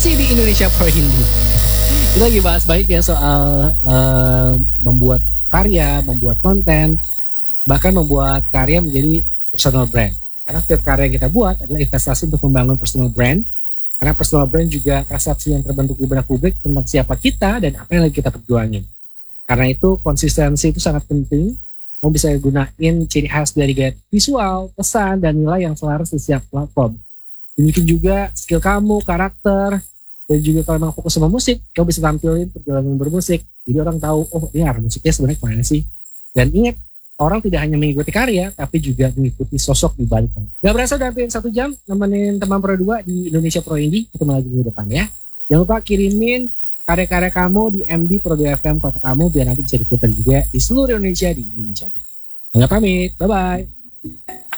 masih di Indonesia Pro Indie. Kita lagi bahas baik ya soal membuat karya, membuat konten, bahkan membuat karya menjadi personal brand. Karena setiap karya yang kita buat adalah investasi untuk membangun personal brand. Karena personal brand juga persepsi yang terbentuk di benak publik tentang siapa kita dan apa yang lagi kita perjuangin. Karena itu konsistensi itu sangat penting. Kamu bisa gunain ciri khas dari gaya visual, pesan, dan nilai yang selaras di setiap platform. Demikian juga skill kamu, karakter, dan juga kalau memang fokus sama musik, kamu bisa tampilin perjalanan bermusik. Jadi orang tahu, oh ini arah musiknya sebenarnya kemana sih. Dan ingat, orang tidak hanya mengikuti karya, tapi juga mengikuti sosok di baliknya. Gak berasa udah hampir 1 jam nemenin teman Pro 2 di Indonesia Pro Indie. Ketemu lagi minggu depan ya. Jangan lupa kirimin karya-karya kamu di MD Pro 2 FM kota kamu, biar nanti bisa diputar juga di seluruh Indonesia di Indonesia Pro. Enggak pamit, bye-bye.